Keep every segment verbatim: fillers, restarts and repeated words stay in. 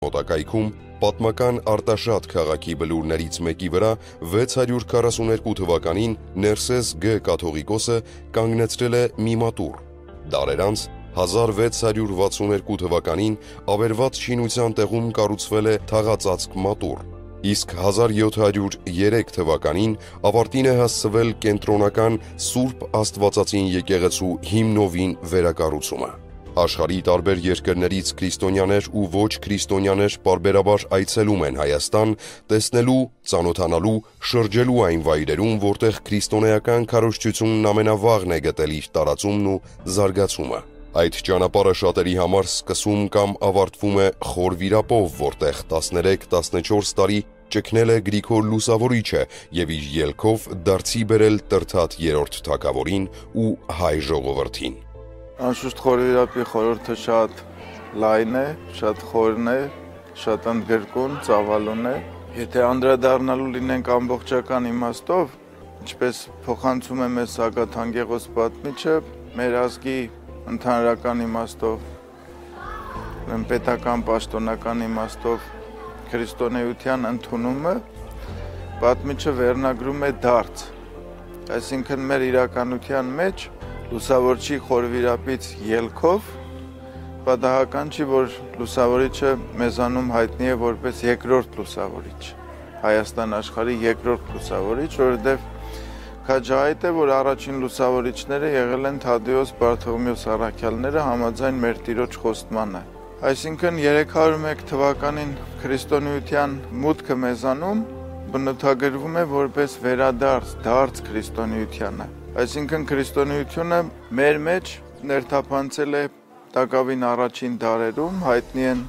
Մոտակայքում պատմական Արտաշատ քաղաքի բլուրներից մեկի վրա վեց հարյուր քառասուներկու թվականին Ներսես Գ կաթողիկոսը կանգնեցրել է մի մատուռ։ Դարեր անց հազար վեց հարյուր վաթսուներկու թվականին ավերված շինության տեղում կառուցվել է թաղածածկ մատուռ, իսկ հազար յոթ հարյուր երեք թվականին ավարտին է հասցվել կենտրոնական Սուրբ Աստվածածին եկեղեցու հիմնովին վերակառուցումը։ Աշխարհի տարբեր երկրներից քրիստոնյաներ ու ոչ քրիստոնյաներ պարբերաբար այցելում են Հայաստան, տեսնելու, ծանոթանալու, շրջելու այն վայրերում, որտեղ քրիստոնեական քարոզչությունն ամենավաղն է գտել իր տարածումն ու զարգացումը։ Այդ ճանապարհը շատերի համար սկսում կամ ավարտվում է խոր վիրապով, որտեղ տասներեք տասնչորս տարի ճգնել է Գրիգոր Լուսավորիչը եւ իր ելքով դարձի բերել Տրդատ երրորդ թագավորին ու հայ ժողովրդին։ Անշուշտ խորվիրապի խորհուրդը շատ լայն է, շատ խորն է, շատ ընդգրկուն, ծավալուն է։ Եթե անդրադառնալու լինենք ամբողջական իմաստով, ինչպես փոխանցում է մեզ Սագաթանգեղոս պատմիչը, մեր ազգի ընդհանրական իմաստով, պետական պաշտոնական իմաստով քրիստոնեության ընդունումը պատմիչը վերնագրում է դարձ, այսինքն մեր իրականության մեջ Լուսավորչի խորվիրապից ելքով պատահական չի, որ Լուսավորիչը մեզանում հայտնի է որպես երկրորդ լուսավորիչ, Հայաստան աշխարհի երկրորդ լուսավորիչ, որովհետև քաջահայտ է, որ առաջին լուսավորիչները եղել են Թադեոս Բարթողմեոս առաքյալները համաձայն մեր Տիրոջ խոստմանը։ Այսինքն երեք հարյուր մեկ թվականին քրիստոնեության մուտքը մեզանում բնութագրվում է որպես վերադարձ, դարձ քրիստոնեությանը։ Այսինքն քրիստոնեությունը մեր մեջ ներթափանցել է տակավին առաջին դարերում, հայտնի են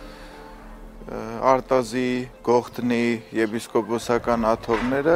Արտազի, Գողթնի եպիսկոպոսական աթոռները։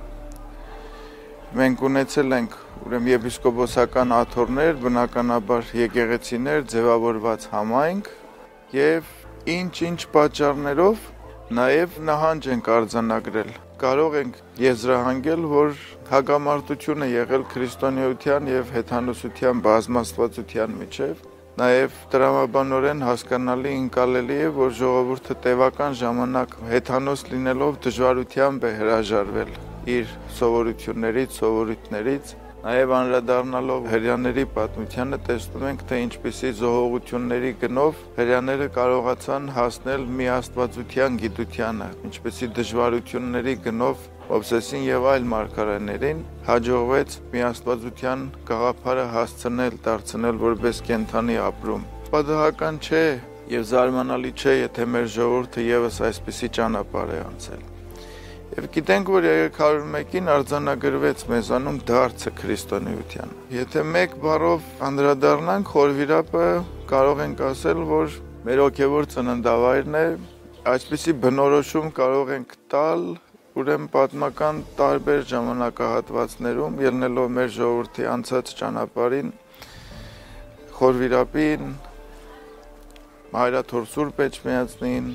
Մենք ունեցել ենք ուրեմն եպիսկոպոսական աթոռներ, բնականաբար եկեղեցիներ, ձևավորված համայնք եւ ինչ-ինչ պատճառներով նաև նահանջ ենք արձանագրել։ Կարող ենք եզրահանգել, որ հակամարտություն է եղել քրիստոնեության եւ հեթանոսության բազմաստվածության միջև, նաև տրամաբանորեն հասկանալի ընկալելի է, որ ժողովուրդը տևական ժամանակ հեթանոս լինելով դժվարությամբ է հրաժարվել իր սովորություններից, սովորույթներից, նաև անդրադառնալով հրեաների պատմությանը տեսնում ենք, թե ինչպիսի զոհողությունների գնով հրեաները կարողացան հասնել միաստվածության գիտությանը, ինչպիսի դժվարությունների գնով Մովսեսին եւ այլ մարգարեներին հաջողվեց միաստվածության գաղափարը հասցնել, դարձնել որպես կենդանի ապրում։ Պատահական չէ եւ զարմանալի չէ, եթե մեր ժողովուրդը եւս այսպիսի ճանապարհ է անցել։ Եվ գիտենք, որ երեք հարյուր մեկին արձանագրվեց մեզանում դարձը քրիստոնեության։ Եթե մեկ բառով անդրադառնանք, խորվիրապը կարող ենք ասել, որ մեր հոգևոր ծննդավայրն է, այսպիսի բնորոշում կարող ենք տալ, ուրեմն պատմական տարբեր ժամանակահատվածներում, ելնելով մեր ժողովրդի անցած ճանապարհին, խորվիրապին, Մայրաթոր Սուրբ Էջմիածնին,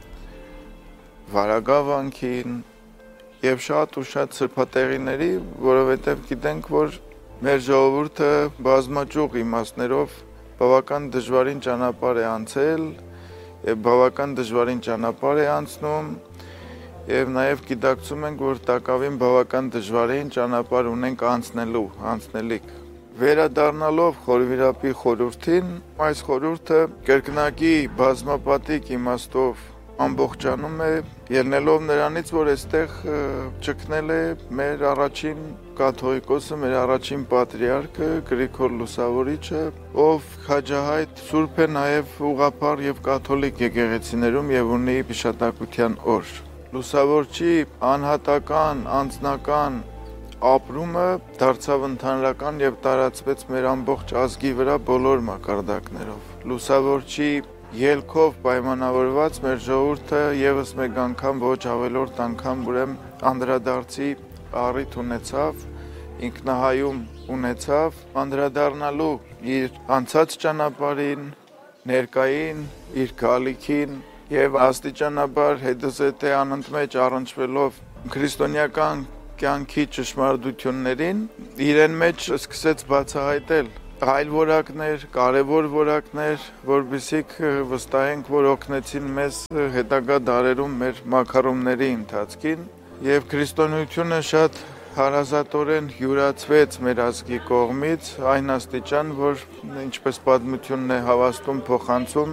Վարագավանքին եւ շատ ու շատ սրբատեղիների, որովհետեւ գիտենք, որ մեր ժողովուրդը բազմաճյուղ իմաստներով բավական դժվարին ճանապարհ է անցել եւ բավական դժվարին ճանապարհ է անցնում եւ նաեւ գիտակցում ենք, որ տակավին բավական դժվարին ճանապարհ ունենք անցնելու, անցնելիք։ Վերադառնալով խորվիրապի խորհրդին, այս խորհուրդը կրկնակի բազմապատիկ իմաստով ամբողջանում է, ելնելով նրանից, որ այստեղ ճգնել է մեր առաջին կաթողիկոսը, մեր առաջին պատրիարքը Գրիգոր Լուսավորիչը, ով քաջահայտ սուրբ է նաև ուղղափառ եւ կաթոլիկ եկեղեցիներում եւ ունի հիշատակության օր։ Լուսավորչի անհատական, անձնական ապրումը դարձավ ընդհանրական եւ տարածվեց մեր ամբողջ ազգի վրա բոլոր մակարդակներով։ Լուսավորչի ելքով պայմանավորված մեր ժողովուրդը եւս մեկ անգամ ոչ ավելորդ անգամ ուրեմն անդրադարձի առիթ ունեցավ, ինքնահայում ունեցավ, անդրադառնալու իր անցած ճանապարհին, ներկային, իր գալիքին եւ աստիճանաբար հետզհետե անընդմեջ առնչվելով քրիստոնեական կյանքի ճշմարտություններին, իրեն մեջ սկսեց բացահայտել այլ որակներ, կարևոր որակներ, որովհետեւ վստահենք, որ օգնեցին մեզ հետագա դարերում մեր մակարոնների ընթացքին եւ քրիստոնեությունը շատ հարազատորեն յուրացվեց մեր ազգի կողմից այն աստիճան, որ ինչպես պատմությունն է հավաստում փոխանցում,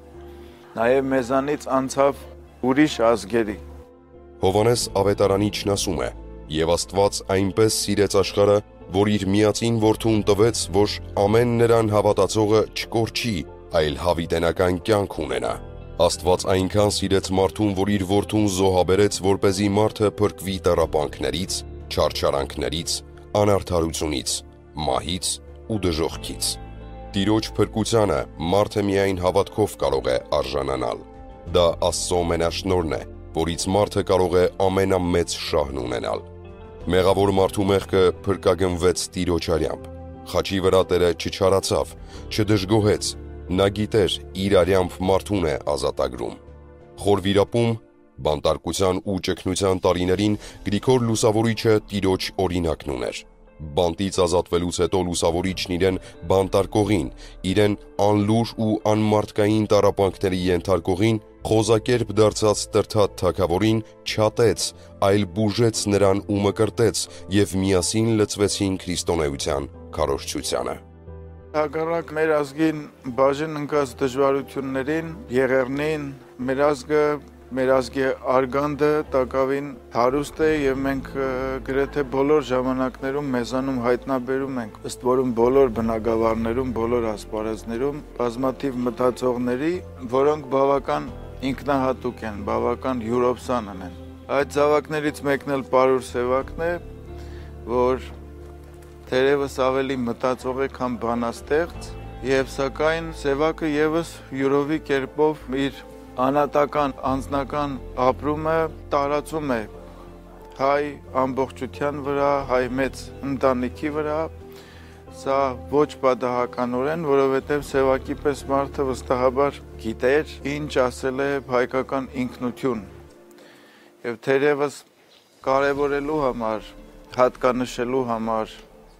նաեւ մեզանից անցավ ուրիշ ազգերի։ Հովանես Ավետարանիչն ասում է. «Եվ Աստված այնպես սիրեց աշխարհը, որ իր միածին որդուն տվեց, որ ամեն նրան հավատացողը չկորչի, այլ հավիտենական կյանք ունենա։ Աստված այնքան սիրեց մարդուն, որ իր որդուն զոհաբերեց, որպեսզի մարդը փրկվի տառապանքներից, չարչարանքներից, անարդարությունից, մահից ու դժոխքից։ Տիրոջ փրկությանը մարդը միայն հավատքով կարող է արժանանալ։ Դա Աստծո մենաշնորհն է, որից մարդը կարող է ամենամեծ շահն ունենալ։ Մեղավոր մարդու մեղքը փրկագնվեց Տիրոջ արյամբ։ Խաչի վրա Տերը չչարացավ, չդժգոհեց, նա գիտեր իր արյամբ մարդուն է ազատագրում։ Խոր վիրապում, բանտարկության ու ճգնության տարիներին Գրիգոր Լուսավորիչը Տիրոջ օրինակն ուներ։ Բանտից ազատվելուց հետո Լուսավորիչն իրեն բանտարկողին, իրեն անլուր ու անմարդկային տառապանքների ենթարկողին, խոզակերպ դարձած Տրդատ թագավորին չատեց, այլ բուժեց նրան ու մկրտեց, եւ միասին լցվեցին քրիստոնեության քարոզչությանը։ Հակառակ մեր ազգին բաժին ընկած դժվարություններին, եղեռնին, մեր ազգը Մեր ազգի արգանդը տակավին հարուստ է եւ մենք գրեթե բոլոր ժամանակներում մեզանում հայտնաբերում ենք, ըստ որում բոլոր բնակավարներում, բոլոր ասպարեզներում բազմաթիվ մտածողների, որոնք բավական ինքնահատուկ են, բավական յուրոպսան են։ Այդ զավակներից մեկն էլ Պարուր Սևակն է, որ թերևս ավելի մտածող է, քան բանաստեղծ, եւ սակայն Սևակը եւս յուրովի կերպով իր անատական, անձնական ապրումը տարածում է հայ ամբողջության վրա, հայ մեծ ընտանիքի վրա, սա ոչ պատահականորեն, որովհետև Սևակի պես մարդը վստահաբար գիտեր, ինչ ասել է հայկական ինքնություն, և թերևս կարևորելու համար, հատկանշելու համար,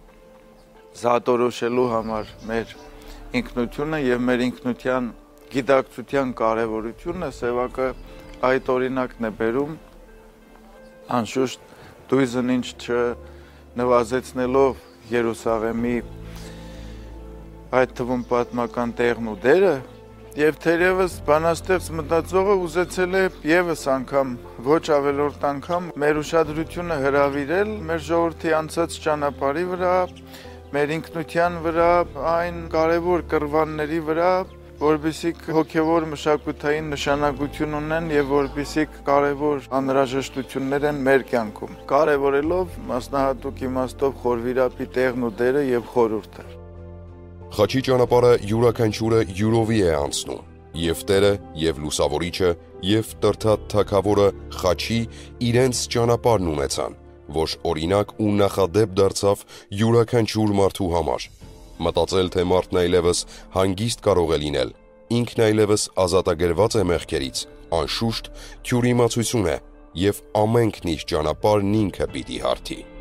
զատորոշելու համար մեր ինքնությունը և մեր ինքնության գիտակցության կարևորությունը Սևակը այդ օրինակն է բերում, անշուշտ դույզն ինչ չնվազեցնելով Երուսաղեմի այդ թվում պատմական տեղն ու դերը, եւ թերևս բանաստեղծ մտածողը ուզեցել է եւս անգամ ոչ ավելորդ անգամ մեր ուշադրությունը հրավիրել մեր ժողովրդի անցած ճանապարհի վրա, մեր ինքնության վրա, այն կարևոր կռվանների վրա, որպեսզի հոգևոր մշակութային նշանակություն ունեն եւ որպեսզի կարևոր անհրաժեշտություններ են մեր կյանքում, կարևորելով մասնահատուկ իմաստով խորվիրապի տեղն ու դերը եւ խորհուրդը։ Խաչի ճանապարհը յուրաքանչյուրը յուրովի է անցնում, եւ Տերը, եւ Լուսավորիչը, եւ Տրդատ թագավորը խաչի իրենց ճանապարհն ունեցան, որ օրինակ ու նախադեպ դարձավ յուրաքանչյուր մարդու համար։ Մտածել, թե մարդն այլևս հանգիստ կարող է լինել, ինքն այլևս ազատագրված է մեղքերից, անշուշտ թյուր իմացություն է, եւ ամենքն իր ճանապարհն ինքը պիտի հարթի։